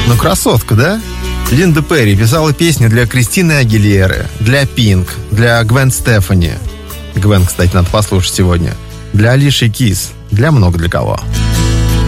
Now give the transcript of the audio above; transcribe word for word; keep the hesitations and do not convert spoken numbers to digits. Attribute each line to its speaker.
Speaker 1: Ну, красотка, да? Линда Перри писала песни для Кристины Агилеры, для Пинк, для Гвен Стефани. Гвен, кстати, надо послушать сегодня. Для Алиши Кис, для много для кого.